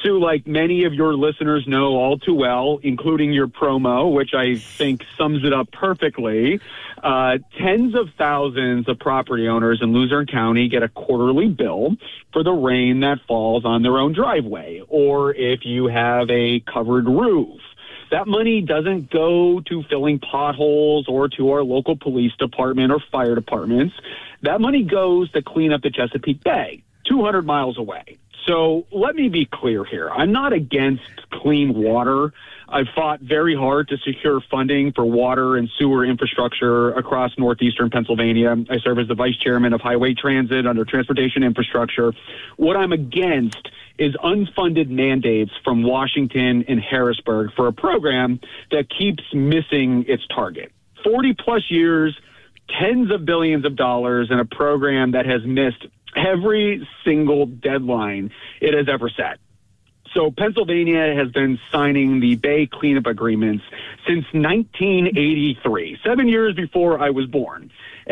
Sue, like many of your listeners know all too well, including your promo, which I think sums it up perfectly, tens of thousands of property owners in Luzerne County get a quarterly bill for the rain that falls on their own driveway, or if you have a covered roof. That money doesn't go to filling potholes or to our local police department or fire departments. That money goes to clean up the Chesapeake Bay, 200 miles away. So let me be clear here. I'm not against clean water. I've fought very hard to secure funding for water and sewer infrastructure across northeastern Pennsylvania. I serve as the vice chairman of Highway Transit under Transportation Infrastructure. What I'm against is unfunded mandates from Washington and Harrisburg for a program that keeps missing its target. 40-plus years, tens of billions of dollars in a program that has missed every single deadline it has ever set. So Pennsylvania has been signing the Bay cleanup agreements since 1983, 7 years before I was born,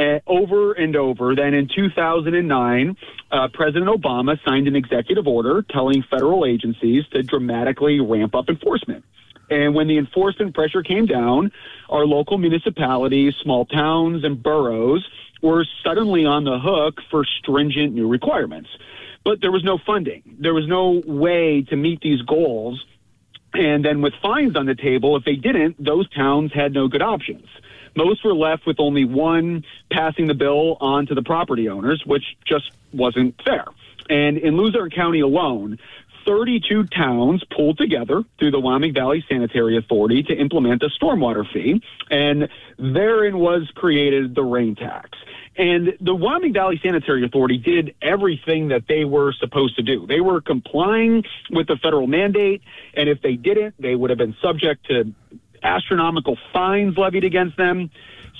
over and over. Then in 2009, President Obama signed an executive order telling federal agencies to dramatically ramp up enforcement. And when the enforcement pressure came down, our local municipalities, small towns, and boroughs were suddenly on the hook for stringent new requirements. But there was no funding. There was no way to meet these goals. And then with fines on the table, if they didn't, those towns had no good options. Most were left with only one, passing the bill on to the property owners, which just wasn't fair. And in Luzerne County alone, 32 towns pulled together through the Wyoming Valley Sanitary Authority to implement a stormwater fee, and therein was created the rain tax. And the Wyoming Valley Sanitary Authority did everything that they were supposed to do. They were complying with the federal mandate, and if they didn't, they would have been subject to astronomical fines levied against them.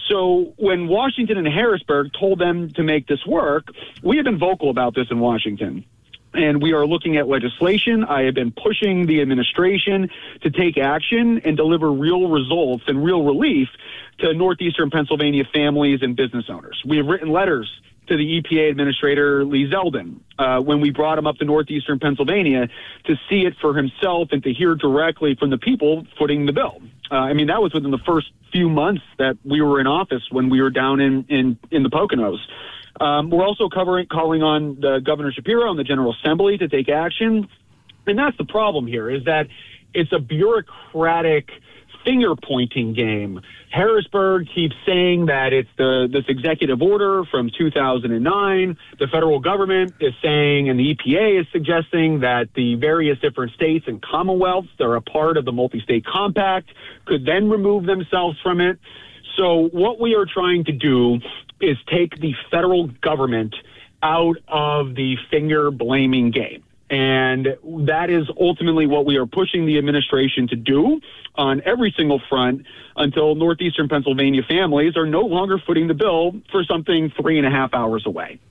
So when Washington and Harrisburg told them to make this work, we have been vocal about this in Washington. And we are looking at legislation. I have been pushing the administration to take action and deliver real results and real relief to northeastern Pennsylvania families and business owners. We have written letters to the EPA Administrator Lee Zeldin when we brought him up to northeastern Pennsylvania to see it for himself and to hear directly from the people footing the bill. That was within the first few months that we were in office when we were down in the Poconos. We're also calling on the Governor Shapiro and the General Assembly to take action. And that's the problem here, is that it's a bureaucratic finger-pointing game. Harrisburg keeps saying that it's this executive order from 2009. The federal government is saying, and the EPA is suggesting, that the various different states and commonwealths that are a part of the multi-state compact could then remove themselves from it. So what we are trying to do is take the federal government out of the finger-blaming game. And that is ultimately what we are pushing the administration to do on every single front until northeastern Pennsylvania families are no longer footing the bill for something 3.5 hours away.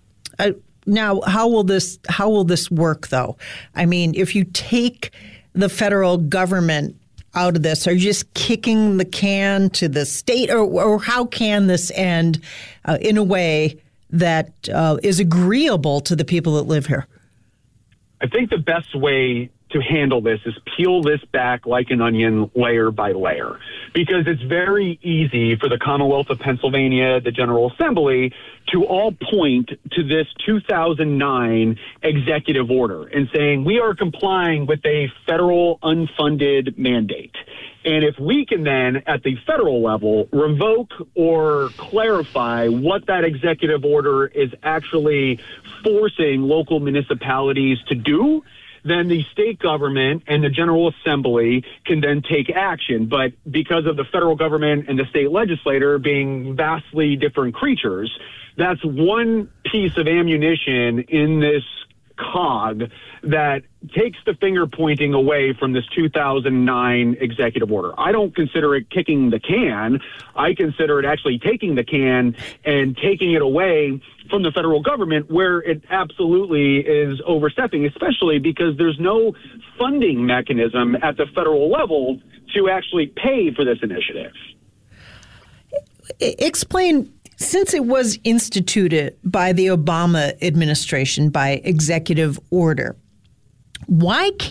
Now, how will this work, though? I mean, if you take the federal government out of this, are you just kicking the can to the state, or how can this end in a way that is agreeable to the people that live here? I think the best way to handle this is peel this back like an onion, layer by layer, because it's very easy for the Commonwealth of Pennsylvania, the General Assembly, to all point to this 2009 executive order and saying we are complying with a federal unfunded mandate. And if we can then, at the federal level, revoke or clarify what that executive order is actually forcing local municipalities to do, then the state government and the General Assembly can then take action. But because of the federal government and the state legislature being vastly different creatures, that's one piece of ammunition in this cog that takes the finger pointing away from this 2009 executive order. I don't consider it kicking the can. I consider it actually taking the can and taking it away from the federal government, where it absolutely is overstepping, especially because there's no funding mechanism at the federal level to actually pay for this initiative. Explain, since it was instituted by the Obama administration by executive order, why